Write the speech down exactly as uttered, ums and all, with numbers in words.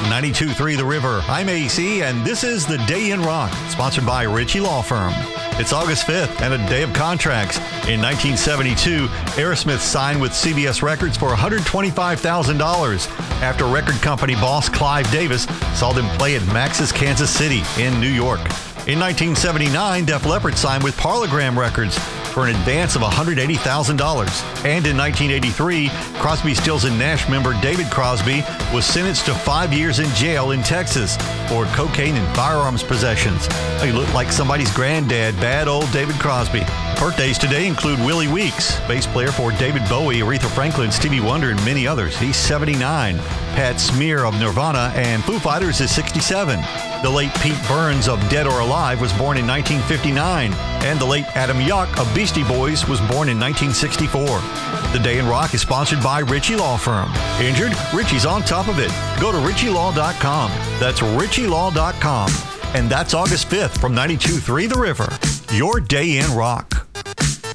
ninety-two point three The River. I'm A C, and this is The Day in Rock, sponsored by Ritchie Law Firm. It's August fifth and a day of contracts. In nineteen seventy-two, Aerosmith signed with C B S Records for one hundred twenty-five thousand dollars after record company boss Clive Davis saw them play at Max's Kansas City in New York. In nineteen seventy-nine, Def Leppard signed with Parlogram Records for an advance of one hundred eighty thousand dollars. And in nineteen eighty-three, Crosby, Stills and Nash member David Crosby was sentenced to five years in jail in Texas for cocaine and firearms possessions. He looked like somebody's granddad, bad old David Crosby. Birthdays today include Willie Weeks, bass player for David Bowie, Aretha Franklin, Stevie Wonder, and many others. He's seventy-nine. Pat Smear of Nirvana and Foo Fighters is sixty-seven. The late Pete Burns of Dead or Alive was born in nineteen fifty-nine. And the late Adam Yauch of Beastie Boys was born in nineteen sixty-four. The Day in Rock is sponsored by Ritchie Law Firm. Injured? Ritchie's on top of it. Go to ritchie law dot com. That's ritchie law dot com. And that's August fifth from ninety-two point three The River. Your Day in Rock.